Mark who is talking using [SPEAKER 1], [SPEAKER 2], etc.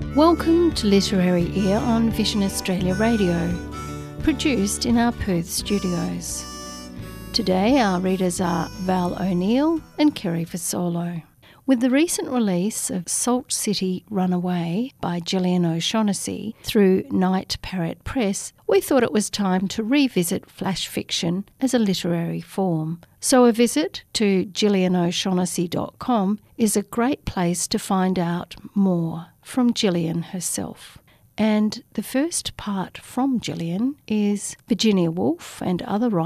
[SPEAKER 1] Welcome to Literary Ear on Vision Australia Radio, produced in our Perth studios. Today our readers are Val O'Neill and Kerry Fasolo. With the recent release of Salt City Runaway by Gillian O'Shaughnessy through Night Parrot Press, we thought it was time to revisit flash fiction as a literary form. So a visit to gillianoshaughnessy.com is a great place to find out more from Gillian herself. And the first part from Gillian is Virginia Woolf and other writers